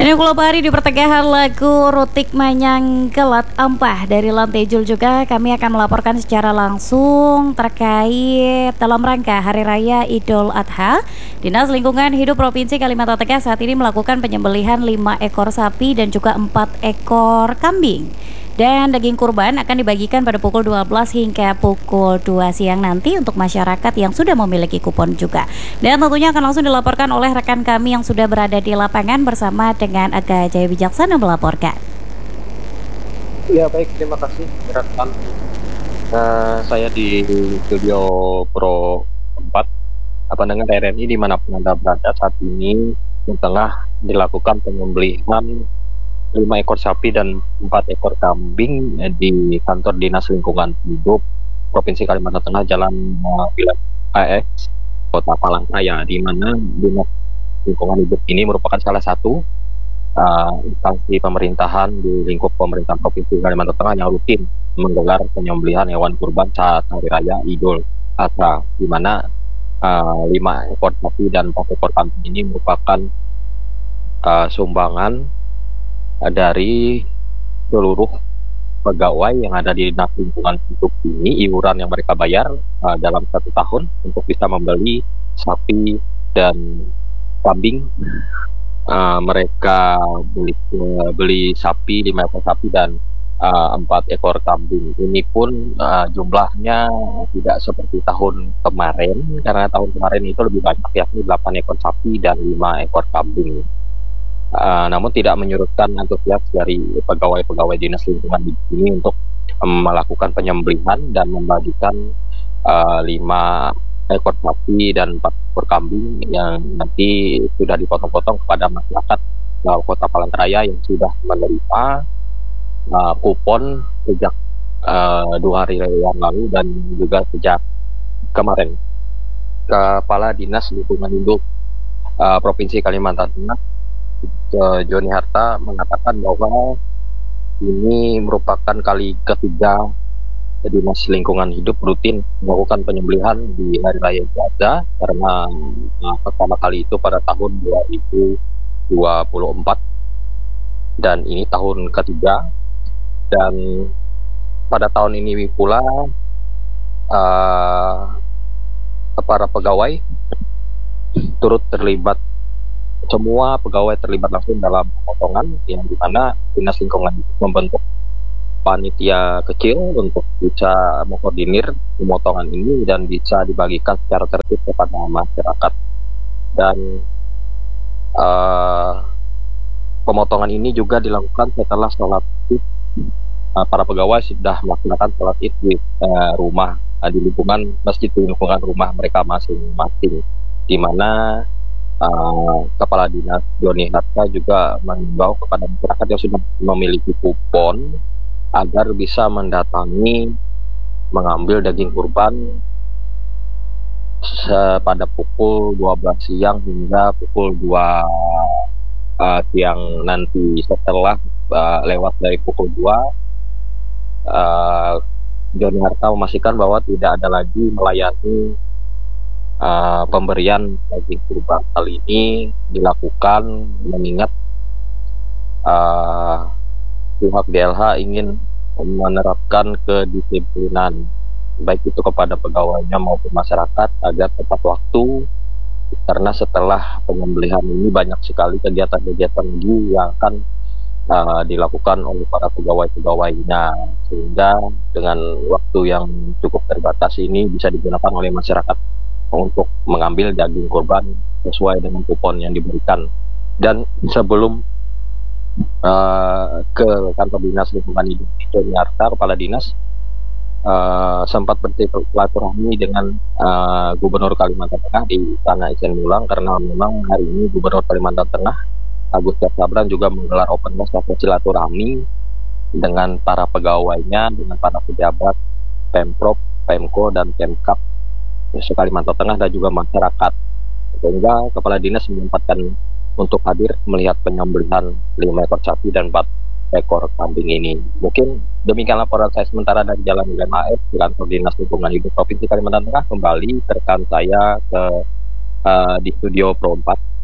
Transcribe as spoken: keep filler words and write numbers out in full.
Enam puluh hari di pertengahan lagu Rutik Manyang Kelat Ampah dari Lantejul juga kami akan melaporkan secara langsung terkait dalam rangka Hari Raya Idul Adha. Dinas Lingkungan Hidup Provinsi Kalimantan Tengah saat ini melakukan penyembelihan lima ekor sapi dan juga empat ekor kambing. Dan daging kurban akan dibagikan pada pukul dua belas hingga pukul dua siang nanti untuk masyarakat yang sudah memiliki kupon juga. Dan tentunya akan langsung dilaporkan oleh rekan kami yang sudah berada di lapangan bersama dengan Aga Jaya Wijaksana melaporkan. Ya baik, terima kasih rekan. Uh, saya di studio Pro empat pendengar R R I dimanapun Anda berada saat ini yang tengah dilakukan penyembelihan lima ekor sapi dan empat ekor kambing di kantor Dinas Lingkungan Hidup Provinsi Kalimantan Tengah, Jalan uh, Wilayah A X Kota Palangkaraya, di mana Dinas Lingkungan Hidup ini merupakan salah satu uh, instansi pemerintahan di lingkup pemerintahan Provinsi Kalimantan Tengah yang rutin menggelar penyembelihan hewan kurban saat Hari Raya Idul Adha, di mana uh, lima ekor sapi dan empat ekor kambing ini merupakan uh, sumbangan dari seluruh pegawai yang ada di Dinas Lingkungan Hidup ini, iuran yang mereka bayar uh, dalam satu tahun untuk bisa membeli sapi dan kambing. Uh, mereka beli uh, beli sapi lima ekor sapi dan uh, empat ekor kambing. Ini pun uh, jumlahnya tidak seperti tahun kemarin, karena tahun kemarin itu lebih banyak, yakni delapan ekor sapi dan lima ekor kambing. Uh, namun tidak menyurutkan antusias dari pegawai-pegawai Dinas Lingkungan Hidup ini untuk um, melakukan penyembelihan dan membagikan uh, lima ekor sapi dan empat ekor kambing yang nanti sudah dipotong-potong kepada masyarakat uh, Kota Palangkaraya yang sudah menerima uh, kupon sejak uh, dua hari yang lalu dan juga sejak kemarin. Kepala Dinas Lingkungan Hidup uh, Provinsi Kalimantan Tengah, Joni Harta, mengatakan bahwa ini merupakan kali ketiga Dinas Lingkungan Hidup rutin melakukan penyembelihan di Hari Raya Idul Adha, karena nah, pertama kali itu pada tahun dua ribu dua puluh empat dan ini tahun ketiga. Dan pada tahun ini pula uh, para pegawai turut terlibat. Semua pegawai terlibat langsung dalam pemotongan, yang dimana Dinas Lingkungan Hidup membentuk panitia kecil untuk bisa mengkoordinir pemotongan ini dan bisa dibagikan secara tertib kepada masyarakat. Dan uh, pemotongan ini juga dilakukan setelah sholat id. Uh, para pegawai sudah melaksanakan sholat id di uh, rumah, uh, di lingkungan masjid, di lingkungan rumah mereka masing-masing, di mana Uh, Kepala Dinas Joni Harta juga mengimbau kepada masyarakat yang sudah memiliki kupon agar bisa mendatangi mengambil daging kurban pada pukul dua belas siang hingga pukul dua uh, siang nanti. Setelah uh, lewat dari pukul dua, uh, Joni Harta memastikan bahwa tidak ada lagi melayani Uh, pemberian daging kurban. Hal ini dilakukan mengingat uh, pihak D L H ingin menerapkan kedisiplinan baik itu kepada pegawainya maupun masyarakat agar tepat waktu, karena setelah penyembelihan ini banyak sekali kegiatan-kegiatan lagi yang akan uh, dilakukan oleh para pegawai-pegawainya, sehingga dengan waktu yang cukup terbatas ini bisa digunakan oleh masyarakat untuk mengambil daging kurban sesuai dengan kupon yang diberikan. Dan sebelum uh, ke kantor Dinas Lingkungan Hidup, Joni Harta, Kepala Dinas, uh, sempat bersilaturahmi dengan uh, Gubernur Kalimantan Tengah di Istana Isen Mulang, karena memang hari ini Gubernur Kalimantan Tengah Agus Sabran juga menggelar open house atau silaturahmi dengan para pegawainya, dengan para pejabat Pemprov, Pemko, dan Pemkap Kalimantan Tengah dan juga masyarakat, sehingga Kepala Dinas menyempatkan untuk hadir melihat penyembelihan lima ekor sapi dan empat ekor kambing ini. Mungkin demikian laporan saya sementara dari Jalan Wilayah A F di kantor Dinas Lingkungan Hidup Provinsi Kalimantan Tengah. Kembali rekan saya ke uh, di studio Pro empat.